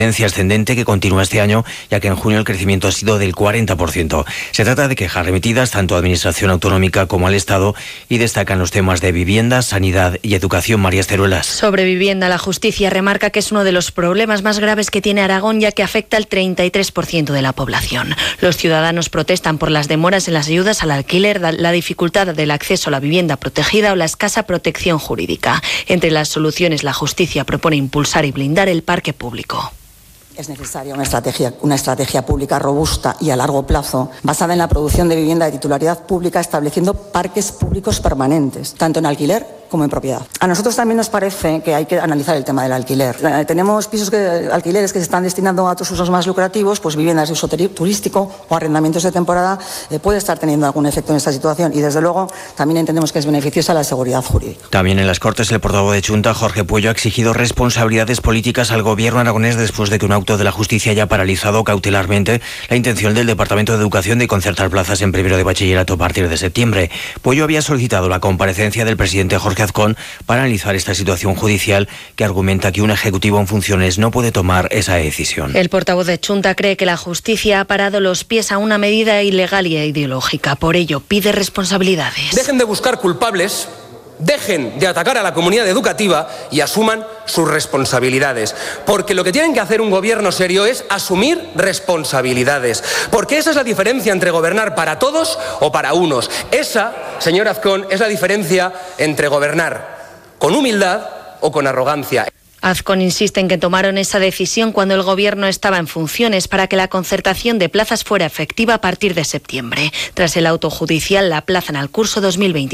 ascendente que continúa este año, ya que en junio el crecimiento ha sido del 40%. Se trata de quejas remitidas tanto a Administración Autonómica como al Estado y destacan los temas de vivienda, sanidad y educación. María Esteruelas. Sobre vivienda, la justicia remarca que es uno de los problemas más graves que tiene Aragón, ya que afecta al 33% de la población. Los ciudadanos protestan por las demoras en las ayudas al alquiler, la dificultad del acceso a la vivienda protegida o la escasa protección jurídica. Entre las soluciones, la justicia propone impulsar y blindar el parque público. Es necesaria una estrategia pública robusta y a largo plazo, basada en la producción de vivienda de titularidad pública, estableciendo parques públicos permanentes, tanto en alquiler como en propiedad. A nosotros también nos parece que hay que analizar el tema del alquiler. Tenemos alquileres que se están destinando a otros usos más lucrativos, pues viviendas de uso turístico o arrendamientos de temporada puede estar teniendo algún efecto en esta situación y desde luego también entendemos que es beneficiosa la seguridad jurídica. También en las Cortes el portavoz de Chunta, Jorge Puello, ha exigido responsabilidades políticas al gobierno aragonés después de que un auto de la justicia haya paralizado cautelarmente la intención del Departamento de Educación de concertar plazas en primero de bachillerato a partir de septiembre. Puello había solicitado la comparecencia del presidente Jorge Azcón para analizar esta situación judicial que argumenta que un ejecutivo en funciones no puede tomar esa decisión. El portavoz de Chunta cree que la justicia ha parado los pies a una medida ilegal y ideológica. Por ello, pide responsabilidades. Dejen de buscar culpables, dejen de atacar a la comunidad educativa y asuman sus responsabilidades. Porque lo que tienen que hacer un gobierno serio es asumir responsabilidades. Porque esa es la diferencia entre gobernar para todos o para unos. Esa, señor Azcón, es la diferencia entre gobernar con humildad o con arrogancia. Azcón insiste en que tomaron esa decisión cuando el gobierno estaba en funciones para que la concertación de plazas fuera efectiva a partir de septiembre. Tras el auto judicial, la aplazan al curso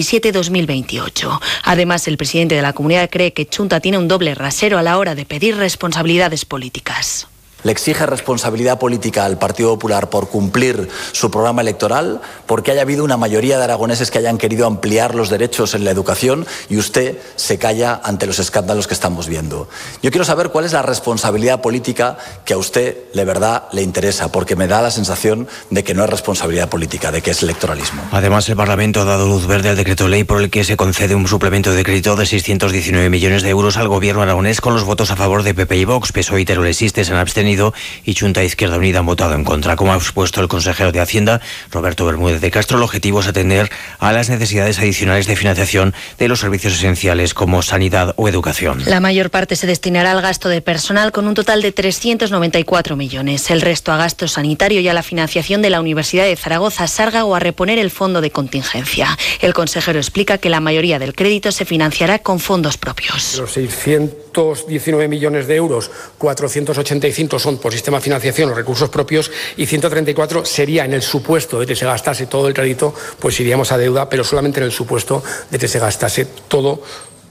2027-2028. Además, el presidente de la comunidad cree que Chunta tiene un doble rasero a la hora de pedir responsabilidades políticas. Le exige responsabilidad política al Partido Popular por cumplir su programa electoral, porque haya habido una mayoría de aragoneses que hayan querido ampliar los derechos en la educación y usted se calla ante los escándalos que estamos viendo. Yo quiero saber cuál es la responsabilidad política que a usted de verdad le interesa, porque me da la sensación de que no es responsabilidad política, de que es electoralismo. Además, el Parlamento ha dado luz verde al decreto ley por el que se concede un suplemento de crédito de 619 millones de euros al gobierno aragonés con los votos a favor de PP y Vox. PSOE y Teruel se han abstenido y Chunta e Izquierda Unida han votado en contra. Como ha expuesto el consejero de Hacienda, Roberto Bermúdez de Castro, el objetivo es atender a las necesidades adicionales de financiación de los servicios esenciales como sanidad o educación. La mayor parte se destinará al gasto de personal con un total de 394 millones. El resto a gasto sanitario y a la financiación de la Universidad de Zaragoza, Sarga o a reponer el fondo de contingencia. El consejero explica que la mayoría del crédito se financiará con fondos propios. Los 619 millones de euros, 485 son por sistema de financiación, los recursos propios, y 134 sería en el supuesto de que se gastase todo el crédito, pues iríamos a deuda, pero solamente en el supuesto de que se gastase todo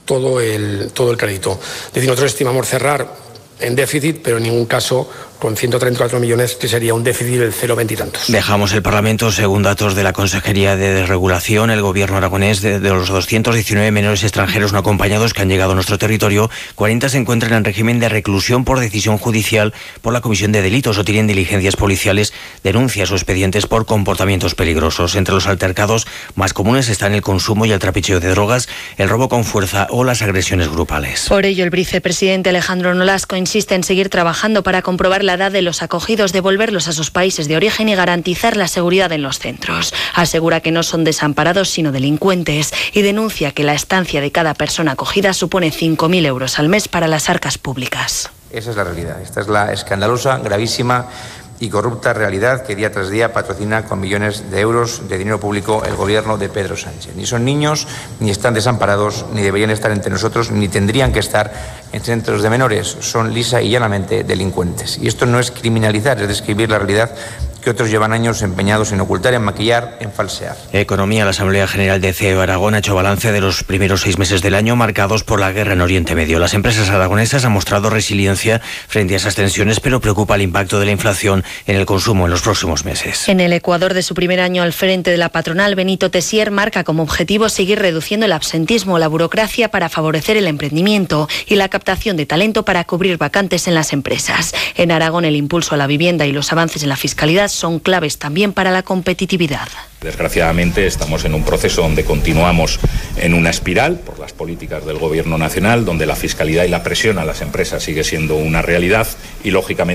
el crédito. Es decir, nosotros estimamos cerrar en déficit, pero en ningún caso con 134 millones, que sería un déficit del 0,20 y tantos. Dejamos el Parlamento. Según datos de la Consejería de Desregulación, el gobierno aragonés, de los 219 menores extranjeros no acompañados que han llegado a nuestro territorio, 40 se encuentran en régimen de reclusión por decisión judicial por la comisión de delitos o tienen diligencias policiales, denuncias o expedientes por comportamientos peligrosos. Entre los altercados más comunes están el consumo y el trapicheo de drogas, el robo con fuerza o las agresiones grupales. Por ello, el vicepresidente Alejandro Nolasco insiste en seguir trabajando para comprobar la edad de los acogidos, devolverlos a sus países de origen y garantizar la seguridad en los centros. Asegura que no son desamparados sino delincuentes y denuncia que la estancia de cada persona acogida supone 5.000 euros al mes para las arcas públicas. Esa es la realidad. Esta es la escandalosa, gravísima y corrupta realidad que día tras día patrocina con millones de euros de dinero público el gobierno de Pedro Sánchez. Ni son niños, ni están desamparados, ni deberían estar entre nosotros, ni tendrían que estar en centros de menores. Son lisa y llanamente delincuentes. Y esto no es criminalizar, es describir la realidad que otros llevan años empeñados en ocultar, en maquillar, en falsear. Economía. La Asamblea General de CEO Aragón ha hecho balance de los primeros 6 meses del año marcados por la guerra en Oriente Medio. Las empresas aragonesas han mostrado resiliencia frente a esas tensiones, pero preocupa el impacto de la inflación en el consumo en los próximos meses. En el Ecuador de su primer año al frente de la patronal, Benito Tessier marca como objetivo seguir reduciendo el absentismo, la burocracia para favorecer el emprendimiento y la captación de talento para cubrir vacantes en las empresas. En Aragón, el impulso a la vivienda y los avances en la fiscalidad son claves también para la competitividad. Desgraciadamente estamos en un proceso donde continuamos en una espiral por las políticas del Gobierno nacional, donde la fiscalidad y la presión a las empresas sigue siendo una realidad y lógicamente